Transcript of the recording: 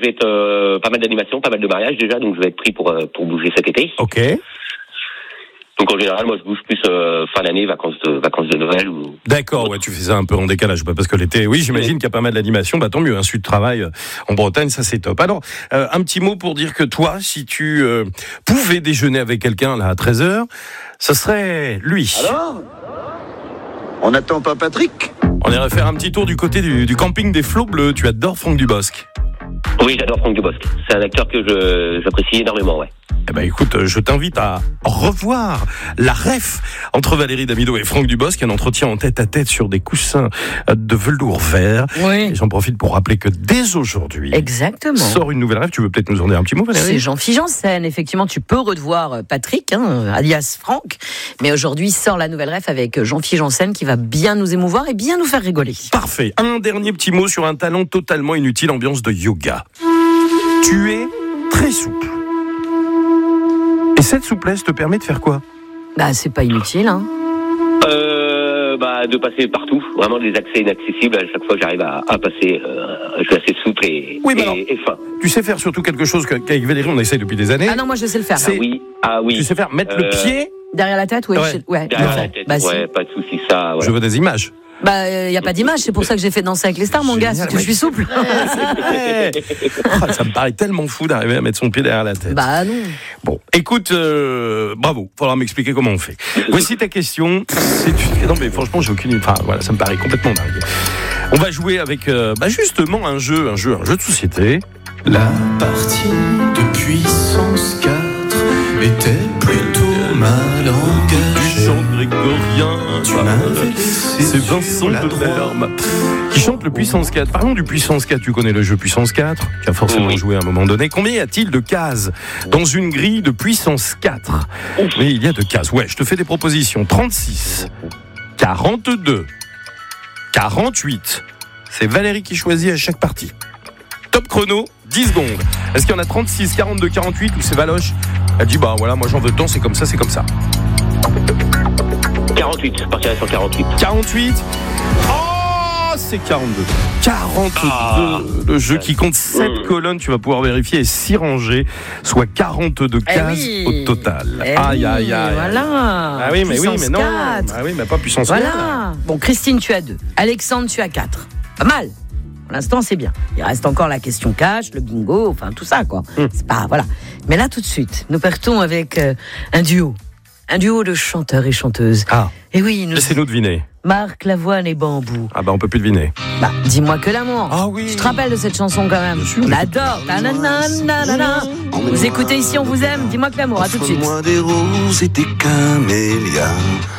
vais être pas mal d'animations, pas mal de mariages déjà, donc je vais être pris pour bouger cet été. Ok. Donc en général, moi je bouge plus fin d'année, vacances de Noël ou. D'accord, ouais, tu fais ça un peu en décalage, parce que l'été, oui, j'imagine qu'il y a pas mal d'animations, tant mieux, un sud de travail en Bretagne, ça c'est top. Alors, un petit mot pour dire que toi, si tu pouvais déjeuner avec quelqu'un là à 13h, ce serait lui. Alors ? On n'attend pas Patrick ? On irait faire un petit tour du côté du camping des Flots Bleus. Tu adores Franck Dubosc? Oui, j'adore Franck Dubosc. C'est un acteur que j'apprécie énormément, ouais. Eh ben écoute, je t'invite à revoir la ref entre Valérie Damido et Franck Dubosc, un entretien en tête-à-tête sur des coussins de velours vert. Oui. Et j'en profite pour rappeler que dès aujourd'hui, exactement, sort une nouvelle ref. Tu veux peut-être nous en dire un petit mot, Valérie? C'est Jean-Philippe Janssen. Effectivement, tu peux revoir Patrick, alias Franck. Mais aujourd'hui, sort la nouvelle ref avec Jean-Philippe Janssen qui va bien nous émouvoir et bien nous faire rigoler. Parfait. Un dernier petit mot sur un talent totalement inutile, ambiance de yoga. Tu es très souple. Et cette souplesse te permet de faire quoi? Bah, c'est pas inutile, hein. De passer partout, vraiment des accès inaccessibles. À chaque fois que j'arrive à passer, je suis assez souple et fin. Tu sais faire surtout quelque chose qu'avec Valérie on essaye depuis des années. Ah non, moi je sais le faire. Ah oui. Tu sais faire mettre le pied derrière la tête, ouais. Derrière la tête, ouais, pas de souci, ça. Ouais. Je veux des images. Bah, y a pas d'image, c'est pour ça que j'ai fait Danser avec les stars, mon gars, parce que je suis souple. Ça me paraît tellement fou d'arriver à mettre son pied derrière la tête. Bah non. Bon, écoute, bravo, faudra m'expliquer comment on fait. Voici ta question. Non mais franchement, j'ai aucune idée. Enfin voilà, ça me paraît complètement dingue. On va jouer avec justement un jeu de société. La partie de puissance 4 était plutôt mal engagée. Du chant grégorien. C'est Vincent Delerme qui chante le Puissance 4. Parlons du Puissance 4. Tu connais le jeu Puissance 4, qui a forcément joué à un moment donné. Combien y a-t-il de cases dans une grille de Puissance 4? Oui, il y a de cases. Ouais, je te fais des propositions. 36, 42, 48. C'est Valérie qui choisit à chaque partie. Top chrono, 10 secondes. Est-ce qu'il y en a 36, 42, 48 ou c'est Valoche? Elle dit bah voilà, moi j'en veux tant, c'est comme ça, c'est comme ça. 48, je partirai sur 48. 48. Oh, c'est 42. 42, le jeu qui compte 7 colonnes, tu vas pouvoir vérifier, et 6 rangées, soit 42 cases au total. Aïe. Voilà. Ah oui, mais puissance oui, mais non. 4. Ah oui, mais pas puissance 4. Voilà. Bon, Christine, tu as 2. Alexandre, tu as 4. Pas mal. Pour l'instant, c'est bien. Il reste encore la question cash, le bingo, enfin tout ça, quoi. C'est pas, voilà. Mais là, tout de suite, nous partons avec un duo. Un duo de chanteurs et chanteuses. Ah. Et oui, laissez-nous deviner. Marc Lavoine et Bambou. Ah bah on peut plus deviner. Bah, dis-moi que l'amour. Ah oui. Tu te rappelles de cette chanson quand même? On l'adore. Vous écoutez Ici on vous aime. Dis-moi que l'amour. À tout de suite. Moi des roses et des camélias.